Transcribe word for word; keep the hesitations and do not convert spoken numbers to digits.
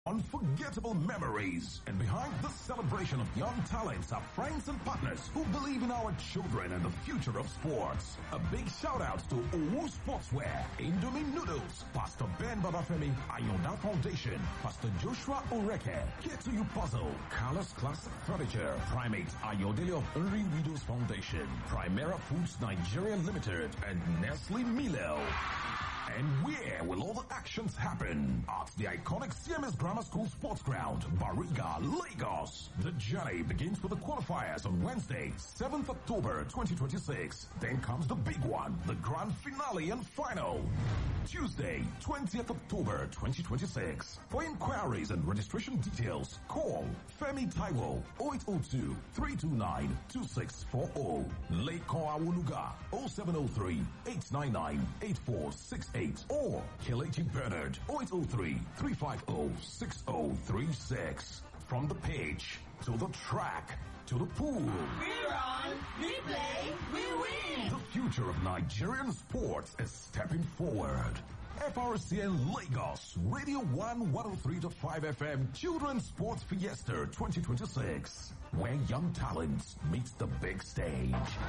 unforgettable memories. And behind this celebration of young talents are friends and partners who believe in our children and the future of sports. A big shout out to Owu Sportswear, Indomie Noodles, Pastor Ben Babafemi, Ayonda Foundation, Pastor Joshua Oreke, K two U Puzzle, Carlos Classic Furniture, Primate Ayodele of Henry Widows Foundation, Primera Foods Nigeria Limited, and Nestle Milo. And where will all the actions happen? At the iconic C M S Grammar School Sports Ground, Bariga, Lagos. The journey begins with the qualifiers on Wednesday, seventh October twenty twenty-six. Then comes the big one, the grand finale and final. Tuesday, twentieth October twenty twenty-six. For inquiries and registration details, call Femi Taiwo oh eight oh two, three two nine, two six four oh. Leko Awoluga oh seven oh three, eight nine nine, eight four six eight. Or Kelechi Bernard oh eight oh three, three five oh, six oh three six. From the pitch to the track to the pool. We run, we play, we win. The future of Nigerian sports is stepping forward. F R C N Lagos, Radio one one oh three point five F M Children's Sports Fiesta twenty twenty-six, where young talents meet the big stage.